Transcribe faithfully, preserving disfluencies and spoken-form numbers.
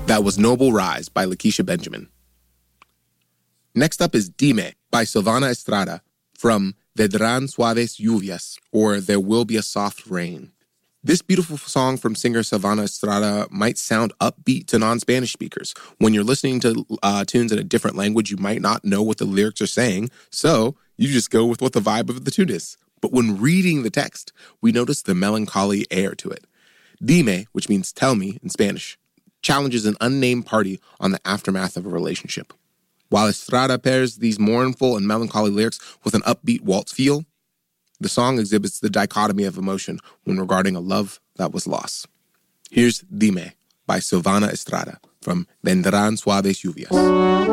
That was Noble Rise by Lakeisha Benjamin. Next up is Dime by Silvana Estrada from Vendrán Suaves Lluvias, or There Will Be a Soft Rain. This beautiful song from singer Silvana Estrada might sound upbeat to non-Spanish speakers. When you're listening to uh, tunes in a different language, you might not know what the lyrics are saying, so you just go with what the vibe of the tune is. But when reading the text, we notice the melancholy air to it. Dime, which means tell me in Spanish, challenges an unnamed party on the aftermath of a relationship. While Estrada pairs these mournful and melancholy lyrics with an upbeat waltz feel, the song exhibits the dichotomy of emotion when regarding a love that was lost. Here's Dime by Silvana Estrada from Vendrán Suaves Lluvias.